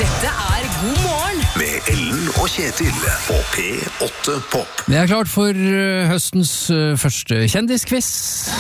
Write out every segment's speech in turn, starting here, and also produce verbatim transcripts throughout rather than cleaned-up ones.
Dette er God morgen Med Ellen og Kjetil på P åtte Pop. Det er klart for uh, høstens uh, første kjendisquiz.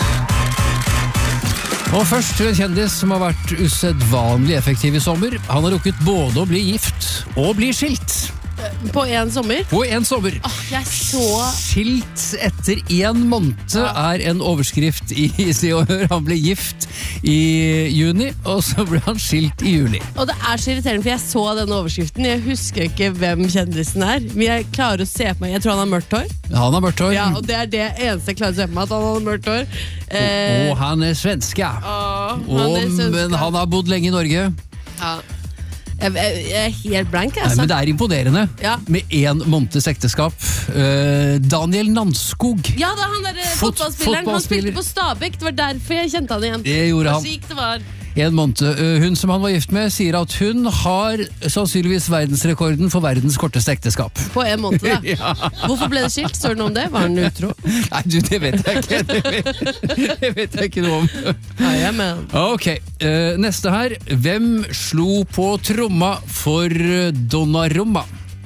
Og først til en kjendis som har vært usedvanlig effektiv i sommer. Han har rukket både å bli gift og bli skilt. På en sommer? På en sommer. Åh, jeg så... Skilt etter en måned er en overskrift i Se og Hør. Han ble gift i juni, og så ble han skilt i juli. Og det er så irriterende, for jeg så denne overskriften. Jeg husker ikke hvem kjendisen er, men jeg klarer å se på meg. Jeg tror han har mørkt hår. Han har mørkt hår. Ja, og det er det eneste jeg klarer å se på meg, at han har mørkt hår. Eh, og han er svenske. Åh, han og, er svenske. Men han har bodd lenge i Norge. Ja. Jeg, jeg, jeg er helt blank, altså. Nei, men det er imponerende. Ja. Med en måneds ekteskap. Uh, Daniel Nannskog. Ja, det er han der Fot- fotballspilleren. Han fotballspiller. spilte på Stabæk. Det var derfor jeg kjente han igjen. Det gjorde han. Så sykt det var. En måned. Uh, hun som han var gift med, sier at hun har sannsynligvis verdensrekorden for verdens korteste ekteskap. På en måned, da. Ja. Hvorfor ble det skilt? Står det noe om det? Var han utro? Nei, du, det vet jeg ikke. Det vet, det vet jeg ikke noe om. Ja, jeg mener. Ok, uh, neste her. Hvem slo på tromma for Donnarumma?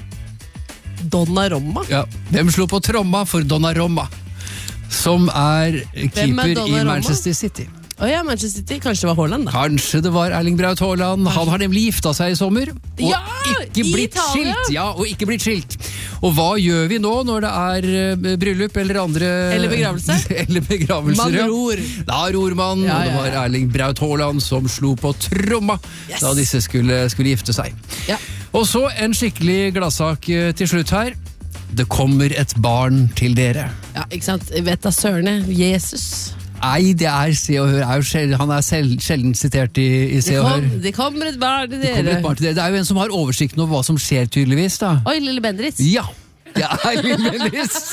Donnarumma? Ja, hvem slo på tromma for Donnarumma? Som er keeper i Donnarumma? Manchester City. Å ja, Manchester City. Kanskje det var Haaland, da. Kanskje det var Erling Braut Haaland. Han har nemlig gifta seg i sommer. Og Ja, ikke i blitt Italia. skilt. Ja, og ikke blitt skilt. Og hva gjør vi nå når det er uh, bryllup eller andre... Eller begravelse. eller begravelser. Man ja. ror. Da ror man, Ja, og det ja, var ja. Erling Braut Haaland som slo på tromma Yes. da disse skulle, skulle gifte seg. Ja. Og så en skikkelig gladsak uh, til slutt her. Det kommer et barn til dere. Ja, ikke sant? Jeg vet da sørene. Jesus. Nei, det er Se og Hør. Er jo sjel, han er selv, sjelden sitert i, i Se Det, og Hør. kom, det kommer et barn til Det kommer dere. et barn til dere. Det er jo en som har oversikten over hva som skjer, tydeligvis. da. Oi, Lille Bendritz. Ja! Det er Lille Bendriss.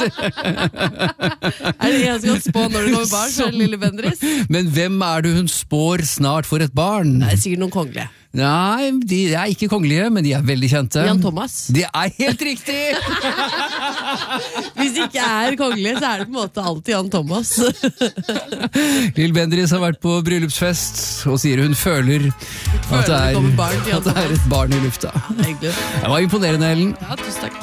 Er det en som kan spå når det kommer barn, så er det Lille Bendritz? Men hvem er det hun spår snart for et barn? Det er sikkert noen kongelige. Nei, de er ikke kongelige, men de er veldig kjente. Jan Thomas. Det er helt riktig! Hvis det ikke er kongelige, så er det på en måte alltid Jan Thomas. Lille Bendriss har vært på bryllupsfest og sier hun føler at det det kommer er, barn til Jan at det er et barn i lufta. Egentlig. Det var imponerende, Ellen. Ja, tusen takk.